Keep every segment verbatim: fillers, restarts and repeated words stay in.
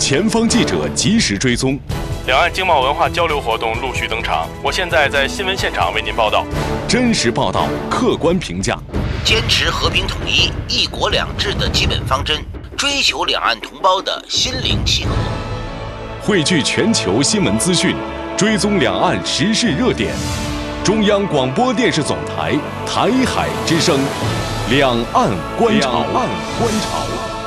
前方记者及时追踪， 两岸经贸文化交流活动陆续登场。我现在在新闻现场为您报道。 真实报道，客观评价， 坚持和平统一、一国两制的基本方针，追求两岸同胞的心灵契合。 汇聚全球新闻资讯，追踪两岸时事热点。中央广播电视总台台海之声，两岸观察。两岸观察。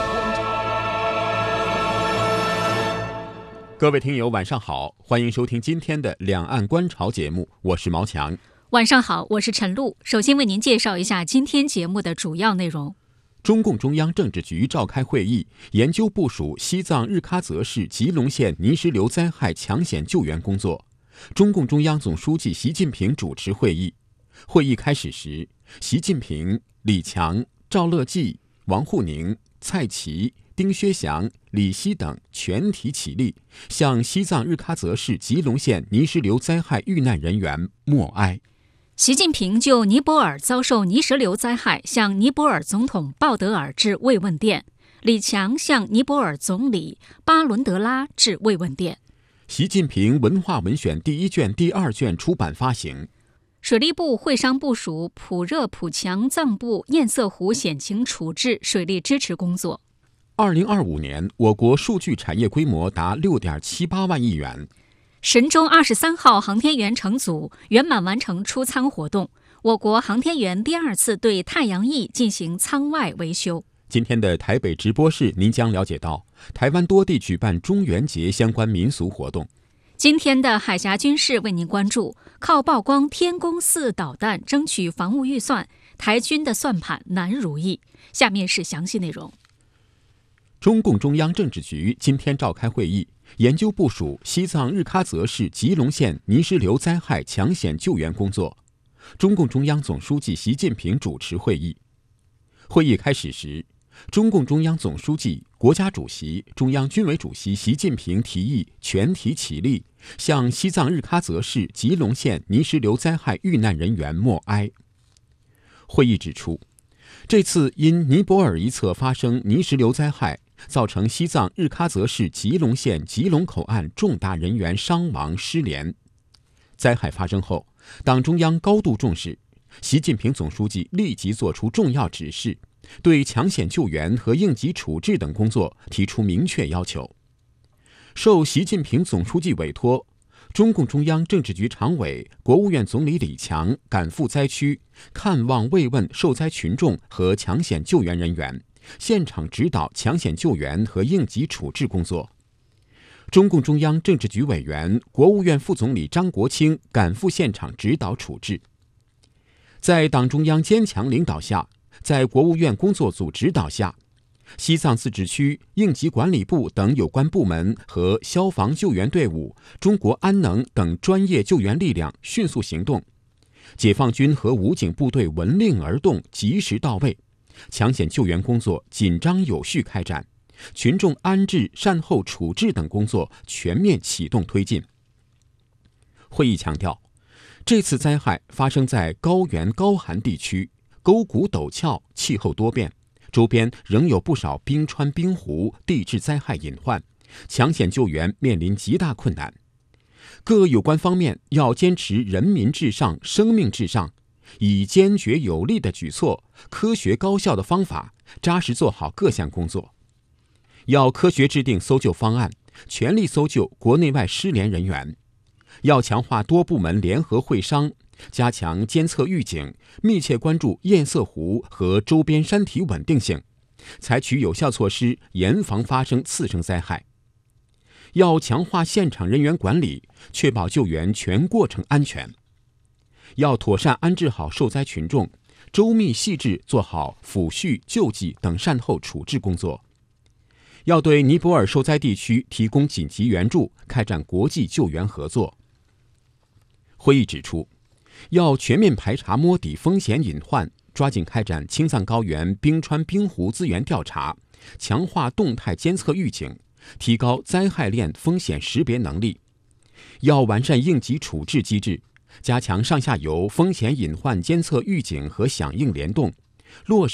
各位听友晚上好，欢迎收听今天的两岸观潮节目，我是毛强。 晚上好，我是陈露。首先为您介绍一下今天节目的主要内容。 中共中央政治局召开会议，研究部署西藏日喀则市吉隆县泥石流灾害抢险救援工作。中共中央总书记习近平主持会议。会议开始时，习近平、李强、赵乐际、王沪宁、蔡奇、丁薛祥、李希等全体起立，向西藏日喀则市吉隆县泥石流灾害遇难人员默哀。 习近平就尼泊尔遭受泥石流灾害向尼泊尔总统鲍德尔致慰问电，李强向尼泊尔总理巴伦德拉致慰问电。 习近平文化文选第一卷、第二卷出版发行。 水利部会商部署普热普强藏布堰塞湖险情处置水利支持工作。 二零二五年，我国数据产业规模达六点七八万亿元。 神舟二十三号航天员乘组圆满完成出舱活动，我国航天员第二次对太阳翼进行舱外维修。 今天的台北直播室，您将了解到台湾多地举办中元节相关民俗活动。 今天的海峡军事为您关注，靠曝光天宫四导弹争取防务预算，台军的算盘难如意。下面是详细内容。 中共中央政治局今天召开会议，研究部署西藏日喀则市吉隆县泥石流灾害抢险救援工作。中共中央总书记习近平主持会议。会议开始时，中共中央总书记、国家主席、中央军委主席习近平提议全体起立，向西藏日喀则市吉隆县泥石流灾害遇难人员默哀。会议指出，这次因尼泊尔一侧发生泥石流灾害，造成西藏日喀则市吉隆县吉隆口岸重大人员伤亡失联。灾害发生后，党中央高度重视，习近平总书记立即作出重要指示，对抢险救援和应急处置等工作提出明确要求。受习近平总书记委托，中共中央政治局常委、国务院总理李强赶赴灾区，看望慰问受灾群众和抢险救援人员，现场指导抢险救援和应急处置工作。中共中央政治局委员、国务院副总理张国清赶赴现场指导处置。在党中央坚强领导下，在国务院工作组指导下，西藏自治区应急管理部等有关部门和消防救援队伍、中国安能等专业救援力量迅速行动，解放军和武警部队闻令而动，及时到位，抢险救援工作紧张有序开展，群众安置、善后处置等工作全面启动推进。会议强调，这次灾害发生在高原高寒地区，沟谷陡峭，气候多变，周边仍有不少冰川冰湖，地质灾害隐患，抢险救援面临极大困难。各有关方面要坚持人民至上、生命至上，以坚决有力的举措、科学高效的方法，扎实做好各项工作。要科学制定搜救方案，全力搜救国内外失联人员。要强化多部门联合会商，加强监测预警，密切关注堰塞湖和周边山体稳定性，采取有效措施严防发生次生灾害。要强化现场人员管理，确保救援全过程安全。要妥善安置好受灾群众，周密细致做好抚恤、救济等善后处置工作。要对尼泊尔受灾地区提供紧急援助，开展国际救援合作。会议指出，要全面排查摸底风险隐患，抓紧开展青藏高原冰川冰湖资源调查，强化动态监测预警，提高灾害链风险识别能力。要完善应急处置机制，加强上下游风险隐患监测预警和响应联动，落实